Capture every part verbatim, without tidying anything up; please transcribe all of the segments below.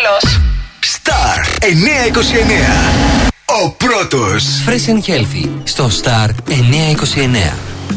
τέλος. Star εννιακόσια είκοσι εννέα. Ο πρώτος. Fresh and Healthy στο Star εννιακόσια είκοσι εννέα.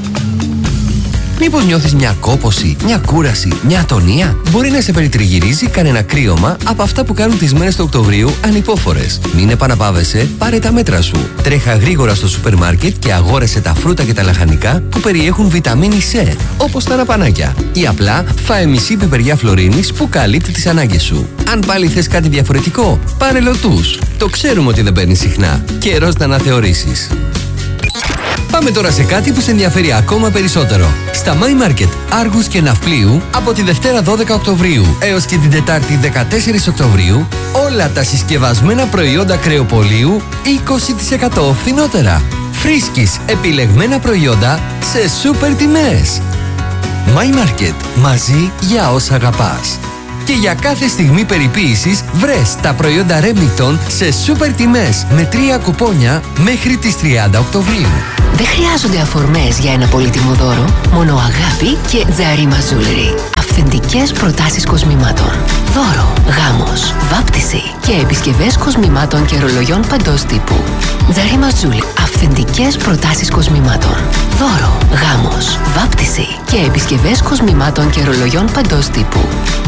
Μήπως νιώθεις μια κόπωση, μια κούραση, μια ατονία? Μπορεί να σε περιτριγυρίζει κανένα κρύωμα από αυτά που κάνουν τις μέρες του Οκτωβρίου ανυπόφορες. Μην επαναπάβεσαι, πάρε τα μέτρα σου. Τρέχα γρήγορα στο σούπερ μάρκετ και αγόρασε τα φρούτα και τα λαχανικά που περιέχουν βιταμίνη C, όπως τα ραπανάκια. Ή απλά φάε μισή πιπεριά φλωρίνης που καλύπτει τις ανάγκες σου. Αν πάλι θες κάτι διαφορετικό, πάρε λωτούς. Το ξέρουμε ότι δεν παίρνεις συχνά. Καιρός να αναθεωρήσεις. Πάμε τώρα σε κάτι που σε ενδιαφέρει ακόμα περισσότερο. Στα My Market Άργους και Ναυπλίου από τη Δευτέρα δώδεκα Οκτωβρίου έως και την Τετάρτη δεκατέσσερις Οκτωβρίου όλα τα συσκευασμένα προϊόντα κρεοπολίου είκοσι τοις εκατό φθηνότερα. Φρίσκεις επιλεγμένα προϊόντα σε σούπερ τιμές. My Market. Μαζί για όσα αγαπάς. Και για κάθε στιγμή περιποίησης βρες τα προϊόντα Remington σε σούπερ τιμές με τρία κουπόνια μέχρι τις τριάντα Οκτωβρίου. Δεν χρειάζονται αφορμές για ένα πολύτιμο δώρο, μόνο αγάπη και Τζαρίμα Jewelry. Αυθεντικές προτάσεις κοσμημάτων. Δώρο, γάμος, βάπτιση και επισκευές κοσμημάτων και ρολογιών παντός τύπου. Τζαρίμα Jewelry. Αυθεντικές προτάσεις κοσμημάτων. Δώρο, γάμος, βάπτιση και επισκευές κοσμημάτων και ρολογιών παντός τύπου.